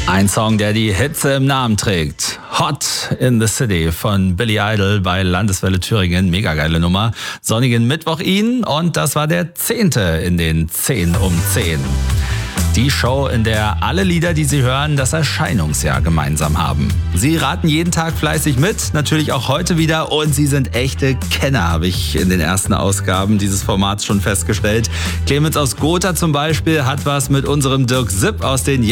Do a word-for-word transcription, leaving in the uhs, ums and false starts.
Ein Song, der die Hitze im Namen trägt. Hot in the City von Billy Idol bei Landeswelle Thüringen. Mega geile Nummer. Sonnigen Mittwoch Ihnen und das war der zehnte in den zehn um zehn. Die Show, in der alle Lieder, die Sie hören, das Erscheinungsjahr gemeinsam haben. Sie raten jeden Tag fleißig mit, natürlich auch heute wieder. Und Sie sind echte Kenner, habe ich in den ersten Ausgaben dieses Formats schon festgestellt. Clemens aus Gotha zum Beispiel hat was mit unserem Dirk Sipp aus den